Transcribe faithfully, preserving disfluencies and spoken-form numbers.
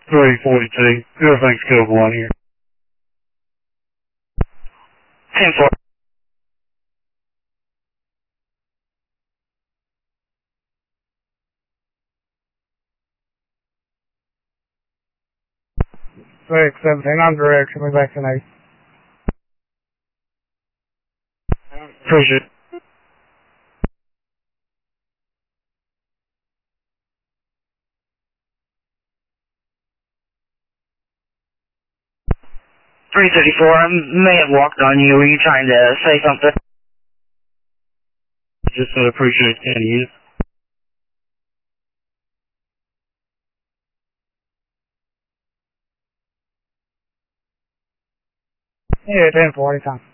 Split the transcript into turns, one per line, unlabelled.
three forty-two. Everything's code one here.
ten four.
six seventeen on direction, we vaccinate.
Appreciate it.
three thirty-four, I may have walked on you. Were you trying to say something?
Just uh, appreciate ten units.
Yeah, ten forty time.